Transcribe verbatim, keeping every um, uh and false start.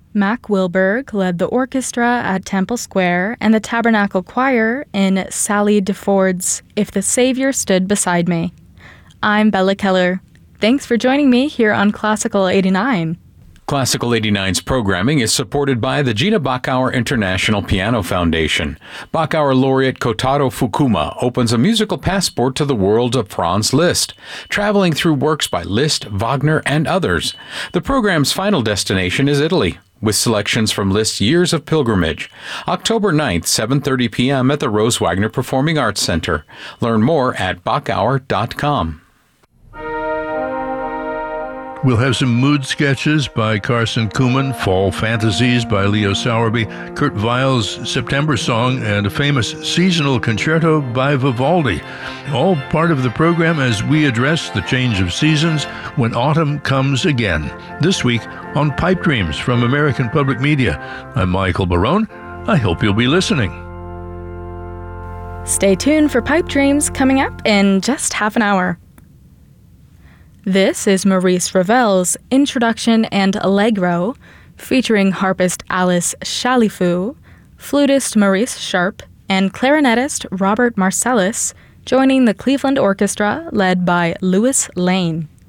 Mac Wilberg led the orchestra at Temple Square and the Tabernacle Choir in Sally DeFord's If the Savior Stood Beside Me. I'm Bella Keller. Thanks for joining me here on Classical eighty-nine. Classical eighty-nine's programming is supported by the Gina Bachauer International Piano Foundation. Bachauer laureate Kotaro Fukuma opens a musical passport to the world of Franz Liszt, traveling through works by Liszt, Wagner, and others. The program's final destination is Italy, with selections from Liszt's Years of Pilgrimage. October ninth, seven thirty p.m. at the Rose Wagner Performing Arts Center. Learn more at bachauer dot com. We'll have some mood sketches by Carson Kuhlman, Fall Fantasies by Leo Sowerby, Kurt Weill's September Song, and a famous seasonal concerto by Vivaldi. All part of the program as we address the change of seasons when autumn comes again. This week on Pipe Dreams from American Public Media. I'm Michael Barone. I hope you'll be listening. Stay tuned for Pipe Dreams coming up in just half an hour. This is Maurice Ravel's Introduction and Allegro, featuring harpist Alice Chalifou, flutist Maurice Sharp, and clarinetist Robert Marcellus, joining the Cleveland Orchestra led by Louis Lane.